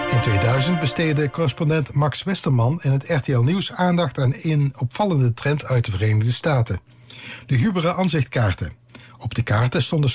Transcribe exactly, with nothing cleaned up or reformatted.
In tweeduizend besteedde correspondent Max Westerman in het R T L Nieuws aandacht aan een opvallende trend uit de Verenigde Staten. De Hubere aanzichtkaarten. Op de kaarten stonden